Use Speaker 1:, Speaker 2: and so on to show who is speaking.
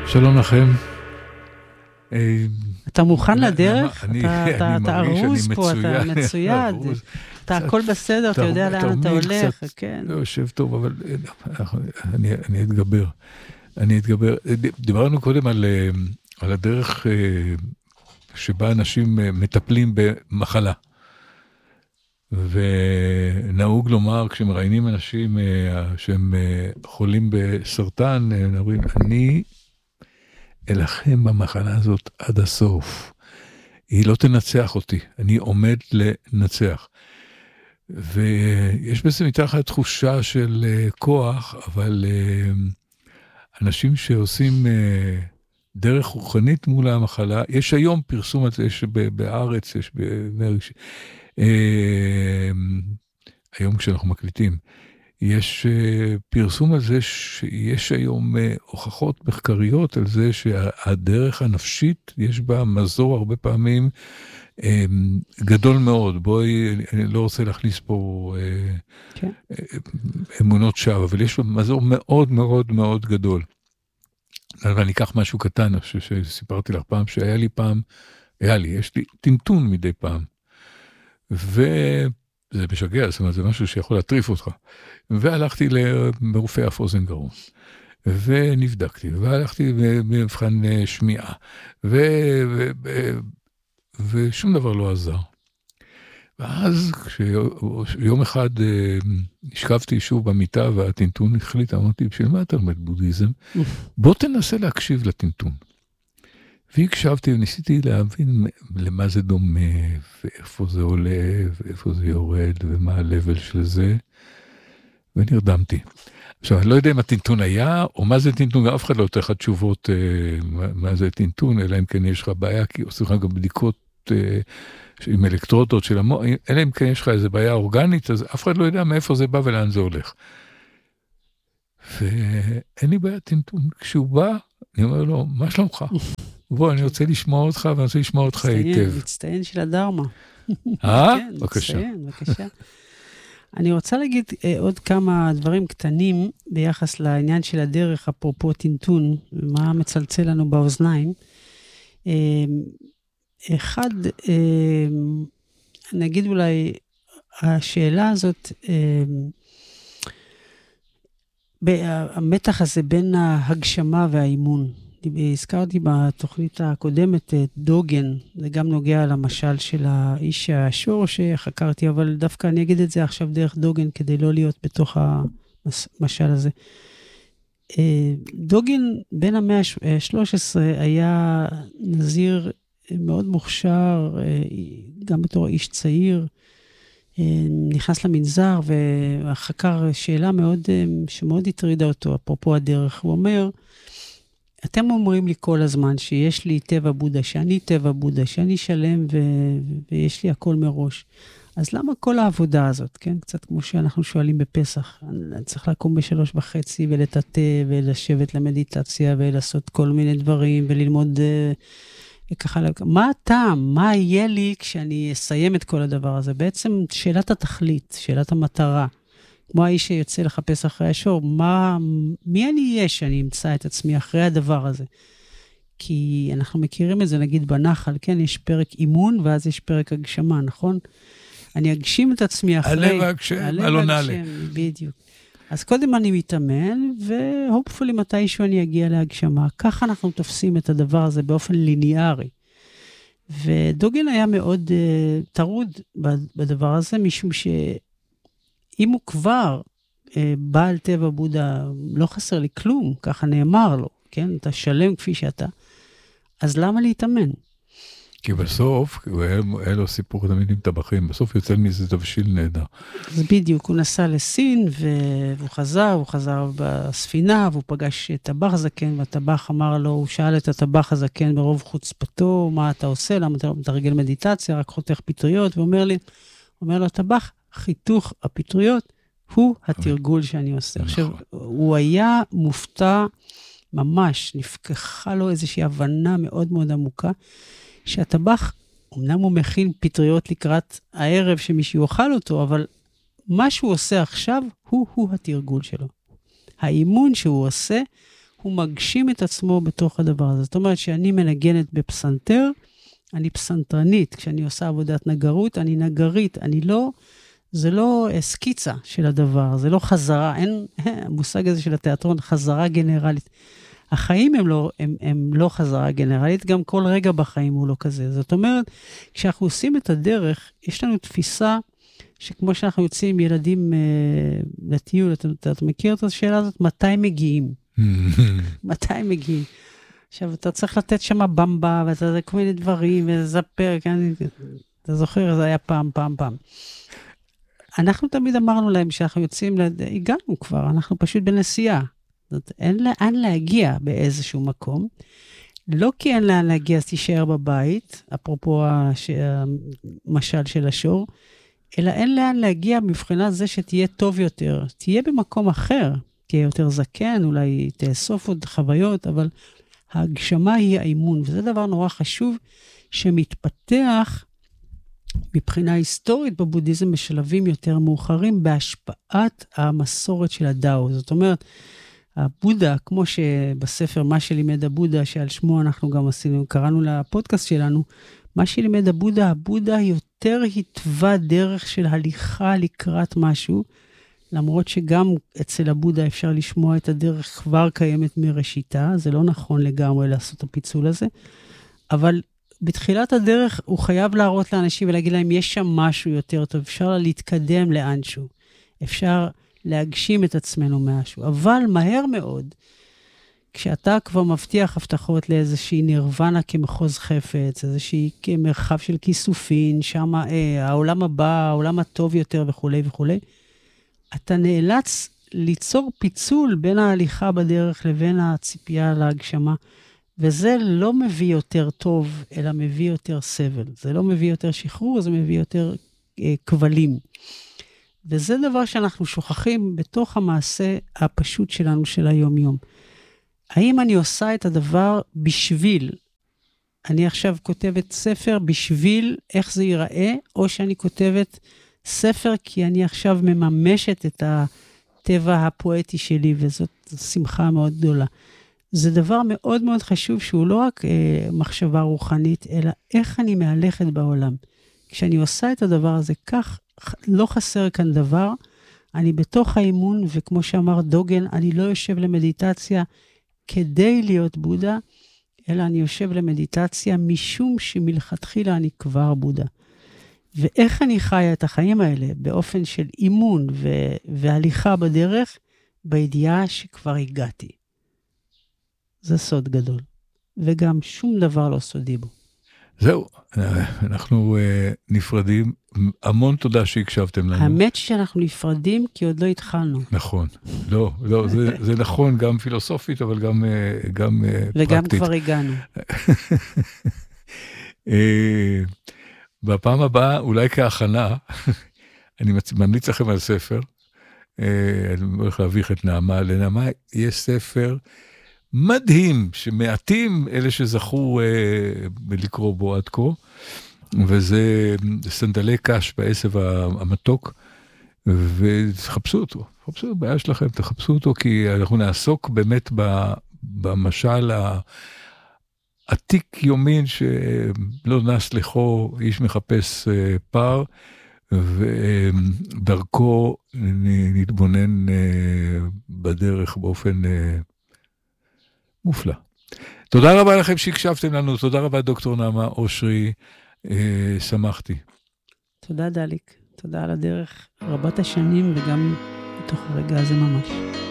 Speaker 1: שלום לכם.
Speaker 2: אתה מוכן לדרך?
Speaker 1: אתה
Speaker 2: ארוס פה, אתה מצויד. אתה הכל בסדר, אתה יודע לאן אתה הולך.
Speaker 1: לא יושב טוב, אבל אני אתגבר. דיברנו קודם על הדרך שבה אנשים מטפלים במחלה. ונהוג לומר, כשמראיינים אנשים שהם חולים בסרטן, אומרים, אני אלחם במחלה הזאת עד הסוף. היא לא תנצח אותי, אני עומד לנצח. ויש בזה מתחת תחושה של כוח, אבל אנשים שעושים דרך רוחנית מול המחלה, יש היום פרסום על זה, יש בארץ, יש היום כשאנחנו מקליטים, יש פרסום על זה שיש היום הוכחות מחקריות על זה שהדרך הנפשית, יש בה מזור הרבה פעמים גדול מאוד. בואי, אני לא רוצה להכניס פה אמונות שווא, אבל יש בה מזור מאוד מאוד מאוד גדול. ואני אקח משהו קטן, שסיפרתי לך פעם, יש לי טינטון מדי פעם. וזה משגע, זאת אומרת, זה משהו שיכול להטריף אותך. והלכתי לרופא אף אוזן גרון, ונבדקתי, והלכתי במבחן שמיעה, ושום דבר לא עזר. ואז כשיום אחד נשכבתי שוב במיטה, והטינטון החליט, אמרתי, בשביל מה אתה לומד בודהיזם? בוא תנסה להקשיב לטינטון. והקשבתי וניסיתי להבין למה זה דומה, ואיפה זה עולה, ואיפה זה יורד, ומה הלבל של זה, ונרדמתי. עכשיו, אני לא יודע אם הטינטון היה, או מה זה טינטון, אף אחד לא יותר לך תשובות מה זה טינטון, אלא אם כן יש לך בעיה, כי עושים לך גם בדיקות עם אלקטרודות של המוח, אלא אם כן יש לך איזו בעיה אורגנית, אז אף אחד לא יודע מאיפה זה בא ולאן זה הולך. ואין לי בעיה טינטון. כשהוא בא, אני אומר לו, מה שלומך? בוא, אני רוצה לשמוע אותך, ואני רוצה לשמוע אותך היטב.
Speaker 2: מצטיין של הדרמה.
Speaker 1: בבקשה.
Speaker 2: בבקשה. אני רוצה להגיד עוד כמה דברים קטנים ביחס לעניין של הדרך, אפרופו טינטון, מה מצלצל לנו באוזניים. אחד, נגיד אולי, השאלה הזאת, המתח הזה בין ההגשמה והאימון. הזכרתי בתוכנית הקודמת את דוגן, זה גם נוגע למשל של האיש השור שחקרתי, אבל דווקא אני אגיד את זה עכשיו דרך דוגן, כדי לא להיות בתוך המשל הזה. דוגן בין המאה ה-13 היה נזיר מאוד מוכשר, גם בתור איש צעיר, נכנס למנזר וחקר שאלה שמאוד הטרידה אותו, אפרופו הדרך. הוא אומר, אתם אומרים לי כל הזמן שיש לי טבע בודה, שאני טבע בודה, שאני שלם ויש לי הכל מראש. אז למה כל העבודה הזאת, כן? קצת כמו שאנחנו שואלים בפסח, אני צריך לקום ב3:30 ולטאטא ולשבת למדיטציה ולעשות כל מיני דברים וללמוד ככה. מה הטעם? מה יהיה לי כשאני אסיים את כל הדבר הזה? בעצם שאלת התכלית, שאלת המטרה. כמו האיש שיוצא לחפש אחרי השור, מי אני אהיה שאני אמצא את עצמי אחרי הדבר הזה? כי אנחנו מכירים את זה, נגיד בנחל, כן, יש פרק אימון, ואז יש פרק הגשמה, נכון? אני אגשים את עצמי אחרי...
Speaker 1: הלב הגשם, אלו נעלה.
Speaker 2: בדיוק. אז קודם אני מתאמן, והופפולי מתישהו אני אגיע להגשמה. ככה אנחנו תופסים את הדבר הזה באופן ליניארי. ודוגן היה מאוד טרוד בדבר הזה, משום ש... אם הוא כבר בעל טבע בודה, לא חסר לי כלום, ככה נאמר לו, כן? אתה שלם כפי שאתה, אז למה להתאמן?
Speaker 1: כי בסוף, היה לו סיפור תמיד עם טבחים, בסוף יוצא מזה תבשיל נהדר.
Speaker 2: אז בדיוק, הוא נסע לסין, והוא חזר בספינה, והוא פגש טבח זקן, והטבח אמר לו, הוא שאל את הטבח הזקן ברוב חוצפתו, מה אתה עושה? למה אתה מתרגל מדיטציה, רק חותך פטריות, ואומר לו, הטבח, חיתוך הפטריות הוא התרגול שאני עושה. עכשיו, הוא היה מופתע ממש, נפקחה לו איזושהי הבנה מאוד מאוד עמוקה, שהטבח, אמנם הוא מכין פטריות לקראת הערב שמישהו יאכל אותו, אבל מה שהוא עושה עכשיו הוא התרגול שלו. האימון שהוא עושה הוא מגשים את עצמו בתוך הדבר הזה. זאת אומרת שאני מנגנת בפסנתר, אני פסנתרנית, כשאני עושה עבודת נגרות, אני נגרית, זה לא סקיצה של הדבר, זה לא חזרה, אין המושג הזה של התיאטרון, חזרה גנרלית. החיים הם לא חזרה גנרלית, גם כל רגע בחיים הוא לא כזה. זאת אומרת, כשאנחנו עושים את הדרך, יש לנו תפיסה שכמו שאנחנו יוצאים עם ילדים לטיול, אתה מכיר את השאלה הזאת? מתי מגיעים? מתי מגיעים? עכשיו, אתה צריך לתת שם במבה, ואתה כל מיני דברים, וזפר, אתה זוכר, זה היה פעם. אנחנו תמיד אמרנו להם שאנחנו יוצאים, הגענו כבר, אנחנו פשוט בנסיעה. זאת, אין לאן להגיע באיזשהו מקום. לא כי אין לאן להגיע, אז תישאר בבית, אפרופו המשל של השור, אלא אין לאן להגיע מבחינת זה שתהיה טוב יותר. תהיה במקום אחר, תהיה יותר זקן, אולי תאסוף עוד חוויות, אבל ההגשמה היא האימון, וזה דבר נורא חשוב שמתפתח מבחינה היסטורית בבודהיזם בשלבים יותר מאוחרים, בהשפעת המסורת של הדאו. זאת אומרת, הבודה, כמו שבספר מה שלימד הבודה, שעל שמו אנחנו גם קראנו לפודקאסט שלנו, מה שלימד הבודה יותר התווה דרך של הליכה לקראת משהו, למרות שגם אצל הבודה אפשר לשמוע את הדרך כבר קיימת מראשיתה, זה לא נכון לגמרי לעשות את הפיצול הזה, אבל בתחילת הדרך הוא חייב להראות לאנשים ולהגיד להם, יש שם משהו יותר טוב, אפשר להתקדם לאנשהו, אפשר להגשים את עצמנו משהו, אבל מהר מאוד, כשאתה כבר מבטיח הבטחות לאיזושהי נירוונה כמחוז חפץ, איזושהי מרחב של כיסופין, שם העולם הבא, העולם הטוב יותר וכו' וכו', אתה נאלץ ליצור פיצול בין ההליכה בדרך לבין הציפייה להגשמה, וזה לא מביא יותר טוב, אלא מביא יותר סבל. זה לא מביא יותר שחרור, זה מביא יותר כבלים. וזה דבר שאנחנו שוכחים בתוך המעשה הפשוט שלנו של היום-יום. האם אני עושה את הדבר בשביל, אני עכשיו כותבת ספר בשביל איך זה ייראה, או שאני כותבת ספר כי אני עכשיו מממשת את הטבע הפואטי שלי, וזאת שמחה מאוד גדולה. זה דבר מאוד מאוד חשוב, שהוא לא רק מחשבה רוחנית, אלא איך אני מהלכת בעולם. כשאני עושה את הדבר הזה כך, לא חסר כאן דבר, אני בתוך האימון, וכמו שאמר דוגן, אני לא יושב למדיטציה כדי להיות בודה, אלא אני יושב למדיטציה משום שמלכתחילה אני כבר בודה. ואיך אני חיה את החיים האלה? באופן של אימון והליכה בדרך, בידיעה שכבר הגעתי. זה סוד גדול. וגם שום דבר לא סודי בו.
Speaker 1: זהו, אנחנו נפרדים. המון תודה שהקשבתם לנו.
Speaker 2: האמת שאנחנו נפרדים כי עוד לא התחלנו.
Speaker 1: נכון. לא, זה נכון גם פילוסופית, אבל גם פרקטית.
Speaker 2: וגם כבר הגענו.
Speaker 1: בפעם הבאה, אולי כהכנה, אני ממליץ לכם על ספר, אני הולך להביך את נעמה. לנעמה יש ספר מדהים, שמעטים אלה שזכו לקרוא בו עד כה, וזה סנדלי קש בעשב המתוק, ותחפשו אותו, בעיה שלכם, תחפשו אותו, כי אנחנו נעסוק באמת במשל עתיק יומין שלא נס לכו, איש מחפש פער, ודרכו נתבונן בדרך באופן מופלא. תודה רבה לכם שהקשבתם לנו, תודה רבה דוקטור נעמה אושרי, שמחתי.
Speaker 2: תודה דליק, תודה על הדרך רבת השנים וגם בתוך הרגע הזה ממש.